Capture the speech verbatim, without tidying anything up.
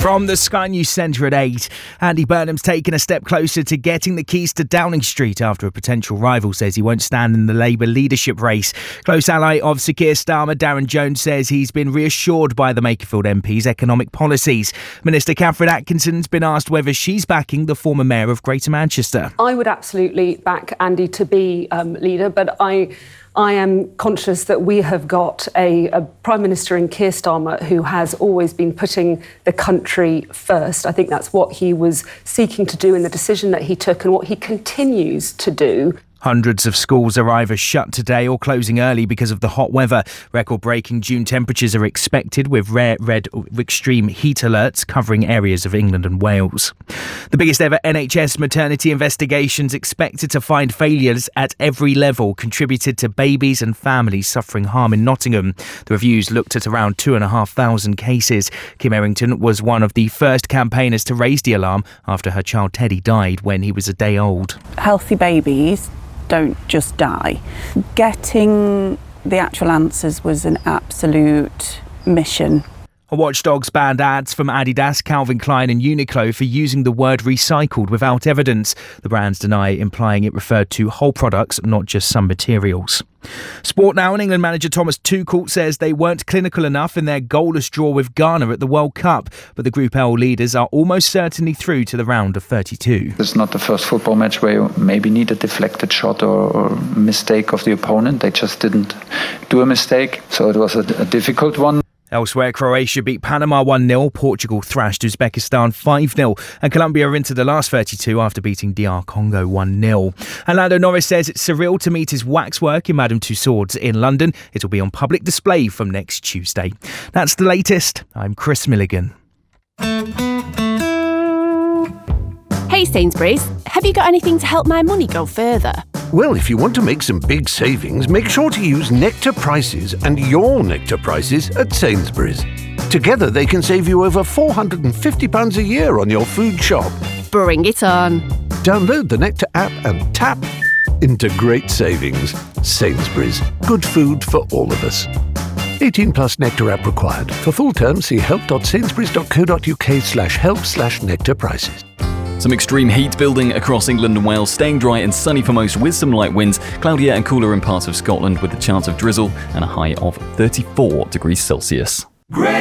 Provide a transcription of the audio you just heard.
From the Sky News Centre at eight, Andy Burnham's taken a step closer to getting the keys to Downing Street after a potential rival says he won't stand in the Labour leadership race. Close ally of Sir Keir Starmer, Darren Jones, says he's been reassured by the Makerfield M P's economic policies. Minister Catherine Atkinson's been asked whether she's backing the former mayor of Greater Manchester. I would absolutely back Andy to be um, leader, but I... I am conscious that we have got a, a Prime Minister in Keir Starmer who has always been putting the country first. I think that's what he was seeking to do in the decision that he took and what he continues to do. Hundreds of schools are either shut today or closing early because of the hot weather. Record-breaking June temperatures are expected with rare red extreme heat alerts covering areas of England and Wales. The biggest ever N H S maternity investigations expected to find failures at every level contributed to babies and families suffering harm in Nottingham. The reviews looked at around two and a half thousand cases. Kim Errington was one of the first campaigners to raise the alarm after her child Teddy died when he was a day old. Healthy babies don't just die. Getting the actual answers was an absolute mission. Watchdogs banned ads from Adidas, Calvin Klein and Uniqlo for using the word recycled without evidence. The brands deny, implying it referred to whole products, not just some materials. Sport now, and England manager Thomas Tuchel says they weren't clinical enough in their goalless draw with Ghana at the World Cup, but the Group L leaders are almost certainly through to the round of thirty-two. It's not the first football match where you maybe need a deflected shot or, or mistake of the opponent. They just didn't do a mistake, so it was a, a difficult one. Elsewhere, Croatia beat Panama one nil, Portugal thrashed Uzbekistan five nil, and Colombia are into the last thirty-two after beating D R Congo one nil. And Lando Norris says it's surreal to meet his waxwork in Madame Tussauds in London. It will be on public display from next Tuesday. That's the latest. I'm Chris Milligan. Hey Sainsbury's, have you got anything to help my money go further? Well, if you want to make some big savings, make sure to use Nectar Prices and your Nectar Prices at Sainsbury's. Together they can save you over four hundred fifty pounds a year on your food shop. Bring it on. Download the Nectar app and tap into great savings. Sainsbury's. Good food for all of us. eighteen plus Nectar app required. For full terms, see help.sainsburys.co.uk slash help slash Nectar Prices. Some extreme heat building across England and Wales, staying dry and sunny for most with some light winds, cloudier and cooler in parts of Scotland with a chance of drizzle and a high of thirty-four degrees Celsius. Great.